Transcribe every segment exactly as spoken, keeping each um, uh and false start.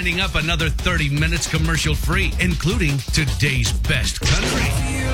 winding up another thirty minutes commercial free, including today's best country.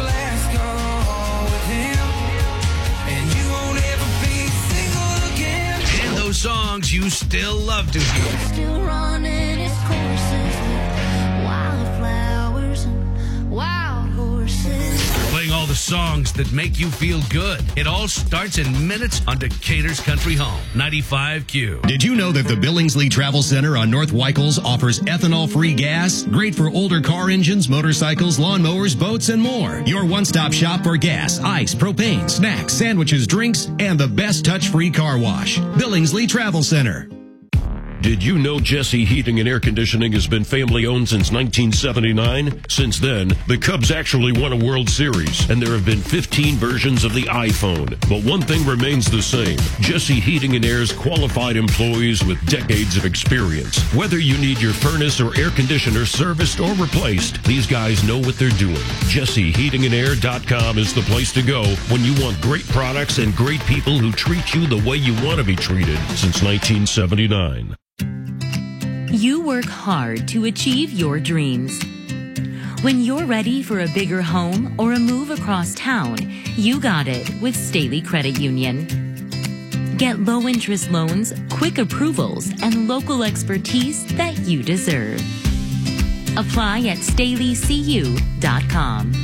And those songs you still love to hear. Still running its courses with wildflowers and wild horses. Playing all the songs that make you feel good. It all starts in minutes on Decatur's Country Home, ninety-five Q. Did you know that the Billingsley Travel Center on North Weichels offers ethanol-free gas? Great for older car engines, motorcycles, lawnmowers, boats, and more. Your one-stop shop for gas, ice, propane, snacks, sandwiches, drinks, and the best touch-free car wash. Billingsley Travel Center. Did you know Jesse Heating and Air Conditioning has been family-owned since nineteen seventy-nine? Since then, the Cubs actually won a World Series, and there have been fifteen versions of the iPhone. But one thing remains the same. Jesse Heating and Air's qualified employees with decades of experience. Whether you need your furnace or air conditioner serviced or replaced, these guys know what they're doing. Jesse Heating and Air dot com is the place to go when you want great products and great people who treat you the way you want to be treated since nineteen seventy-nine. You work hard to achieve your dreams. When you're ready for a bigger home or a move across town, you got it with Staley Credit Union. Get low-interest loans, quick approvals, and local expertise that you deserve. Apply at Staley C U dot com.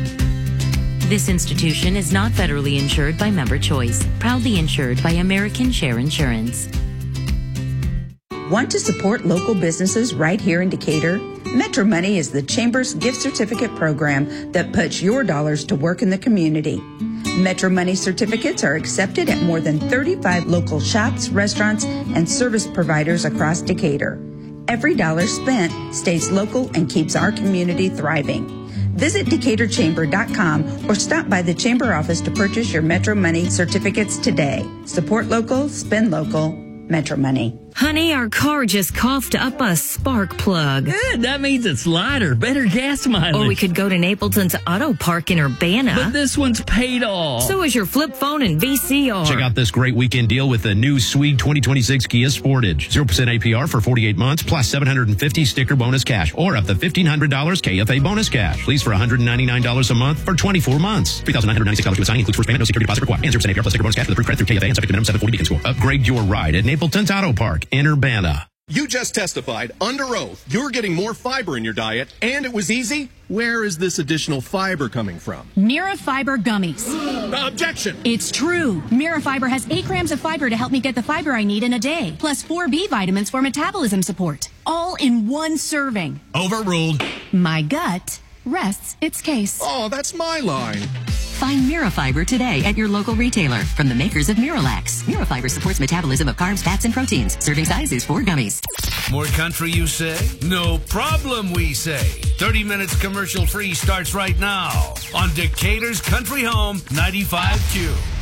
This institution is not federally insured by Member Choice, proudly insured by American Share Insurance. Want to support local businesses right here in Decatur? Metro Money is the Chamber's gift certificate program that puts your dollars to work in the community. Metro Money certificates are accepted at more than thirty-five local shops, restaurants, and service providers across Decatur. Every dollar spent stays local and keeps our community thriving. Visit Decatur Chamber dot com or stop by the Chamber office to purchase your Metro Money certificates today. Support local, spend local, Metro Money. Honey, our car just coughed up a spark plug. Good. That means it's lighter, better gas mileage. Or we could go to Napleton's Auto Park in Urbana. But this one's paid off. So is your flip phone and V C R. Check out this great weekend deal with the new Swede twenty twenty-six Kia Sportage. zero percent A P R for forty-eight months, plus seven hundred fifty sticker bonus cash, or up to fifteen hundred dollars K F A bonus cash. Lease for one hundred ninety-nine dollars a month for twenty-four months. three thousand nine hundred ninety-six dollars to assign includes first payment, no security deposit required. And zero percent A P R plus sticker bonus cash with approved credit through K F A and subject to minimum seven forty Beacon score. Upgrade your ride at Napleton's Auto Park in Urbana. You just testified under oath you're getting more fiber in your diet, and it was easy. Where is this additional fiber coming from? Mira Fiber Gummies. Objection! It's true. Mira Fiber has eight grams of fiber to help me get the fiber I need in a day, plus four B vitamins for metabolism support, all in one serving. Overruled. My gut rests its case. Oh, that's my line. Find Mirafiber today at your local retailer from the makers of Miralax. Mirafiber supports metabolism of carbs, fats, and proteins. Serving size is four gummies. More country, you say? No problem, we say. thirty minutes commercial free starts right now on Decatur's Country Home, ninety-five Q.